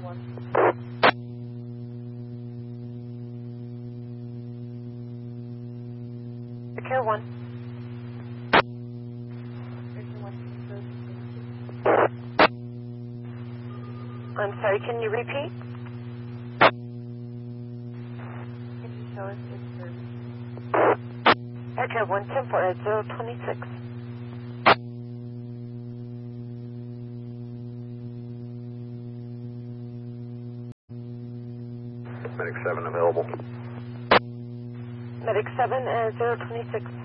Care 1. I'm sorry, can you repeat? Can you show us his service? Aircare 1, 10-4 at 026. Medic 7 available. Medic 7 at 026.